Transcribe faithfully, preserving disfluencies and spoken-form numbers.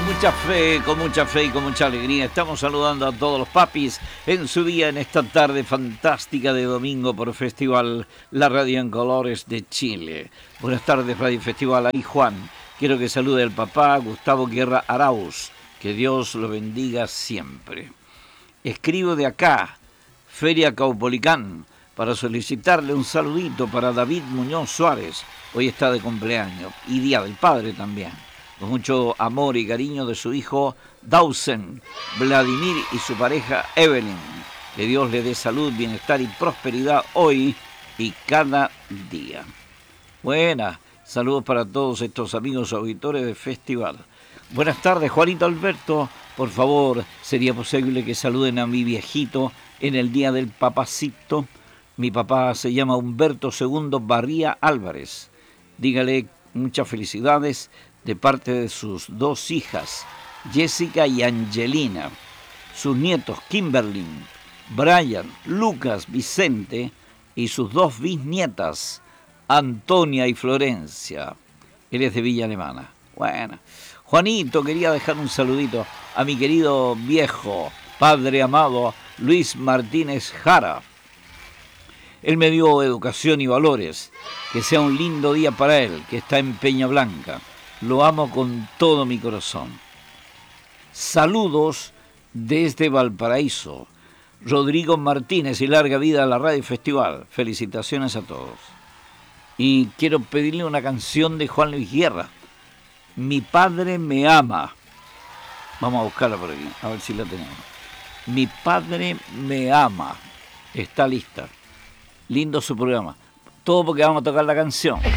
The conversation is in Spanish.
mucha fe, con mucha fe y con mucha alegría. Estamos saludando a todos los papis en su día, en esta tarde fantástica de domingo por Festival La Radio en Colores de Chile. Buenas tardes, Radio Festival. Ahí Juan, quiero que salude al papá Gustavo Guerra Arauz. Que Dios lo bendiga siempre. Escribo de acá, Feria Caupolicán, para solicitarle un saludito para David Muñoz Suárez. Hoy está de cumpleaños y Día del Padre también. Con mucho amor y cariño de su hijo Dawson, Vladimir y su pareja Evelyn. Que Dios le dé salud, bienestar y prosperidad hoy y cada día. Buenas, saludos para todos estos amigos auditores de Festival. Buenas tardes, Juanito Alberto. Por favor, ¿sería posible que saluden a mi viejito en el día del papacito? Mi papá se llama Humberto segundo Barría Álvarez. Dígale muchas felicidades de parte de sus dos hijas, Jessica y Angelina, sus nietos Kimberly, Brian, Lucas, Vicente y sus dos bisnietas, Antonia y Florencia. Él es de Villa Alemana. Bueno, Juanito, quería dejar un saludito a mi querido viejo, padre amado, Luis Martínez Jara. Él me dio educación y valores. Que sea un lindo día para él, que está en Peña Blanca. Lo amo con todo mi corazón. Saludos desde Valparaíso. Rodrigo Martínez y larga vida a la Radio Festival. Felicitaciones a todos. Y quiero pedirle una canción de Juan Luis Guerra. Mi padre me ama. Vamos a buscarla por aquí, a ver si la tenemos. Mi padre me ama. Está lista. Lindo su programa. Todo porque vamos a tocar la canción.